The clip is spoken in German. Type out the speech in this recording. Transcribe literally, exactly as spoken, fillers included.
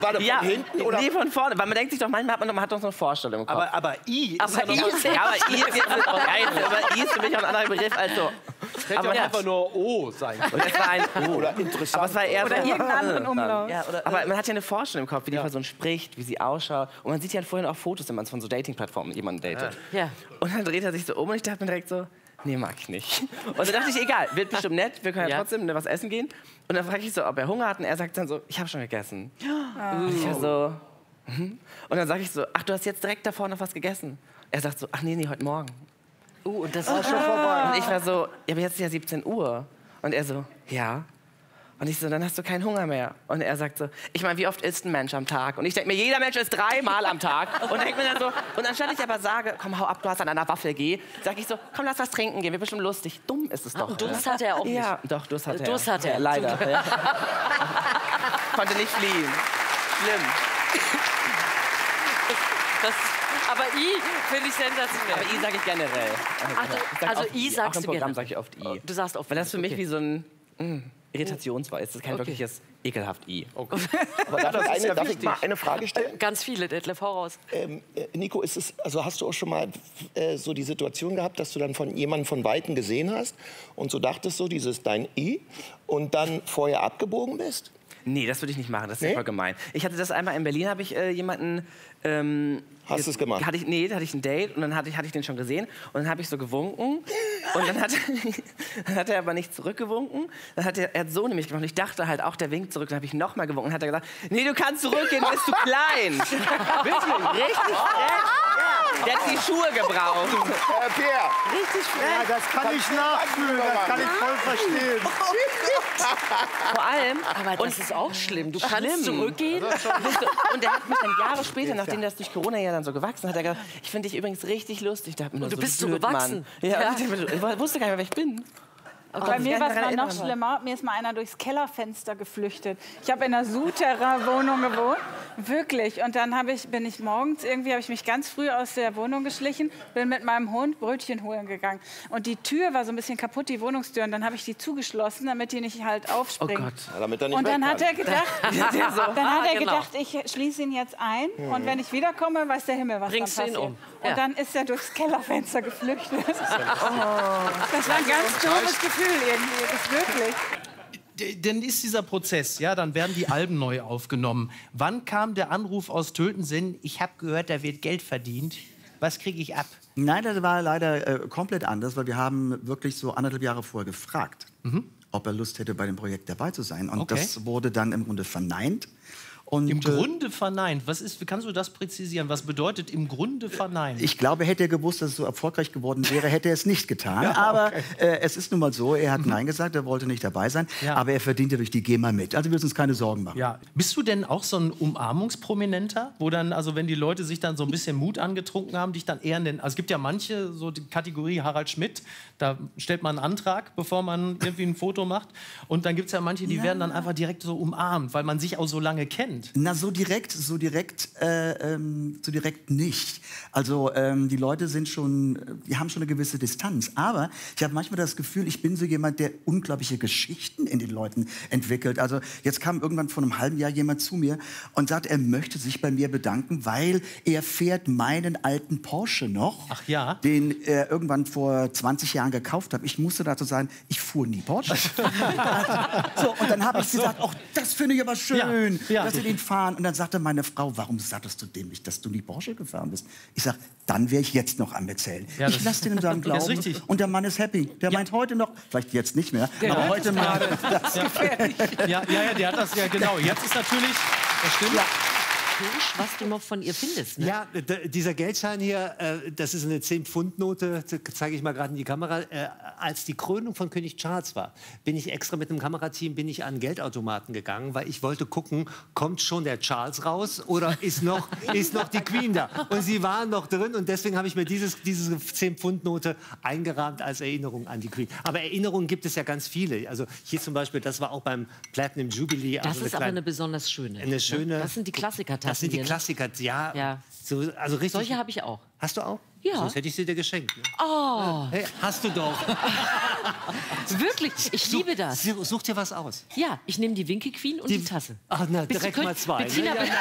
War das ja, von hinten? Oder? Nee, von vorne. Weil man denkt sich doch, manchmal hat man, man hat doch so eine Vorstellung im Kopf. Aber, aber I ist aber ja I ist, ja, aber I ist, jetzt, aber I ist für mich auch ein anderer Begriff als so. Hätte ja einfach nur O sein können. Und es war ein O. Oder interessant. Aber es war eher Oder so, irgendeinen anderen Umlaut. Ja, oder, aber man hat ja eine Vorstellung im Kopf, wie die Person spricht, wie sie ausschaut. Und man sieht ja vorhin auch Fotos, wenn man von so Dating-Plattformen jemanden datet. Ja. Und dann dreht er sich so um und ich dachte mir direkt so, nee, mag ich nicht. Und dann dachte ich, egal, wird bestimmt nett, wir können ja, Ja. trotzdem was essen gehen. Und dann frage ich so, ob er Hunger hat und er sagt dann so, ich habe schon gegessen. Und ich war so, mhm. Und dann sage ich so, ach, du hast jetzt direkt davor noch was gegessen. Er sagt so, ach nee, nee, heute Morgen. Uh, und das war schon vorbei. Und ich war so, ja, aber jetzt ist ja siebzehn Uhr. Und er so, ja. Und ich so, dann hast du keinen Hunger mehr. Und er sagt so, ich meine, wie oft isst ein Mensch am Tag? Und ich denke mir, jeder Mensch isst dreimal am Tag. Und denk mir dann so, und anstatt ich aber sage, komm, hau ab, du hast an einer Waffel, geh, sag ich so, komm, lass was trinken gehen, wird bestimmt lustig. Dumm ist es doch. Und Durst hatte er auch nicht. Ja, doch, Durst hatte er. Durst hatte er. Ja, leider. Ja. Konnte nicht fliehen. Schlimm. Das, aber I finde ich sensationell. Aber I sage ich generell. Ach, du, Ich sag also oft I Auch sagst im du Programm gerne. sage ich oft I. Du sagst oft Weil das für mich okay. wie so ein mh, Irritationsweis. Das ist kein Okay. wirkliches ekelhaft I. Aber darf, ich eine, ja darf ich wichtig. mal eine Frage stellen? Ganz viele, Detlef, hau raus. Ähm, äh, Nico, ist es, also hast du auch schon mal äh, so die Situation gehabt, dass du dann von jemandem von Weitem gesehen hast und so dachtest, so dieses dein I und dann vorher abgebogen bist? Nee, das würde ich nicht machen. Das ist Nee? super gemein. Ich hatte das einmal in Berlin, habe ich äh, jemanden... Ähm, Hast du es gemacht? Hatte ich, nee, da hatte ich ein Date und dann hatte ich, hatte ich den schon gesehen und dann habe ich so gewunken und dann hat, dann hat er aber nicht zurückgewunken. Dann hat er, er hat so nämlich gemacht und ich dachte halt auch, der winkt zurück. Dann habe ich noch mal gewunken und hat er gesagt, nee, du kannst zurückgehen, bist du klein. Wirklich, richtig frech. Ja. Der hat die Schuhe gebraucht. Äh, Pierre, Richtig frech. Ja, das kann ich nachfühlen, das kann ich voll verstehen. Vor allem, Aber das ist auch schlimm. Du kannst Schlimm. zurückgehen. und der hat mich dann Jahre später, nachdem das durch Corona ja dann so gewachsen hat, er gesagt, ich finde dich übrigens richtig lustig. Da hat man Und du so bist so blöd, gewachsen. Mann. Ja, Ja. und ich, ich wusste gar nicht mehr, wer ich bin. Bei mir war es mal noch erinnern. schlimmer. Mir ist mal einer durchs Kellerfenster geflüchtet. Ich habe in einer Souterrain-Wohnung gewohnt. Wirklich. Und dann hab ich, bin ich morgens, irgendwie habe ich mich ganz früh aus der Wohnung geschlichen, bin mit meinem Hund Brötchen holen gegangen. Und die Tür war so ein bisschen kaputt, die Wohnungstür. Und dann habe ich die zugeschlossen, damit die nicht halt aufspringen. Oh Gott. ja, damit er nicht Und dann weg hat kann. er gedacht, dann hat er gedacht, ich schließe ihn jetzt ein. Und wenn ich wiederkomme, weiß der Himmel, was Bringst dann du ihn passiert. um. Ja. Und dann ist er durchs Kellerfenster geflüchtet. Das, das war ein ganz doofes Gefühl irgendwie. Das ist wirklich. Dann ist dieser Prozess, ja, dann werden die Alben neu aufgenommen. Wann kam der Anruf aus Tötensinn, ich habe gehört, da wird Geld verdient. Was kriege ich ab? Nein, das war leider äh, komplett anders, weil wir haben wirklich so anderthalb Jahre vorher gefragt, ob er Lust hätte, bei dem Projekt dabei zu sein. Und Okay. das wurde dann im Grunde verneint. Und, Im äh, Grunde verneint. Was ist, kannst du das präzisieren? Was bedeutet im Grunde verneint? Ich glaube, hätte er gewusst, dass es so erfolgreich geworden wäre, hätte er es nicht getan. Aber äh, es ist nun mal so, er hat Nein gesagt, er wollte nicht dabei sein. Ja. Aber er verdient ja durch die GEMA mit. Also wir müssen uns keine Sorgen machen. Ja. Bist du denn auch so ein Umarmungsprominenter? Wo dann, also wenn die Leute sich dann so ein bisschen Mut angetrunken haben, dich dann eher in den... Also es gibt ja manche, so die Kategorie Harald Schmidt, da stellt man einen Antrag, bevor man irgendwie ein Foto macht. Und dann gibt es ja manche, die werden dann einfach direkt so umarmt, weil man sich auch so lange kennt. Na, so direkt, so direkt, äh, ähm, so direkt nicht. Also ähm, die Leute sind schon, die haben schon eine gewisse Distanz. Aber ich habe manchmal das Gefühl, ich bin so jemand, der unglaubliche Geschichten in den Leuten entwickelt. Also jetzt kam irgendwann vor einem halben Jahr jemand zu mir und sagt, er möchte sich bei mir bedanken, weil er fährt meinen alten Porsche noch, Ach ja? den er irgendwann vor zwanzig Jahren gekauft hat. Ich musste dazu sagen, ich fuhr nie Porsche. So, und dann habe ich gesagt, ach, das finde ich aber schön, Ja, ja. dass Sie den fahren. Und dann sagte meine Frau, warum sagtest du dem nicht, dass du nie Porsche gefahren bist? Ich sag, dann wäre ich jetzt noch am Erzählen. Ja, ich das- lasse den in seinem Das ist Glauben. richtig. Und der Mann ist happy. Der meint heute noch, vielleicht jetzt nicht mehr, aber heute mal. Das Ja, ja, ja, der hat das ja genau. Jetzt ist natürlich, das stimmt. Kirsch, was du noch von ihr findest. Ne? Ja, d- dieser Geldschein hier, äh, das ist eine zehn Pfund Note, zeige ich mal gerade in die Kamera. Äh, als die Krönung von König Charles war, bin ich extra mit einem Kamerateam bin ich an Geldautomaten gegangen, weil ich wollte gucken, kommt schon der Charles raus oder ist noch, ist noch die Queen da? Und sie waren noch drin und deswegen habe ich mir dieses, diese zehn Pfund Note eingerahmt als Erinnerung an die Queen. Aber Erinnerungen gibt es ja ganz viele. Also hier zum Beispiel, das war auch beim Platinum Jubilee. Das also ist aber kleine- eine besonders schöne. Eine schöne. Das sind die Klassiker. Das sind die Klassiker, ja. Ja. So, also richtig. Solche habe ich auch. Hast du auch? Ja. Sonst hätte ich sie dir geschenkt. Ne? Oh, Hey, hast du doch. wirklich, ich liebe das. Such, such dir was aus. Ja, ich nehme die Winke Queen und die, Die- Tasse. Ach, na, Bist du direkt könnt- mal zwei. Bettina, Ne? Ja,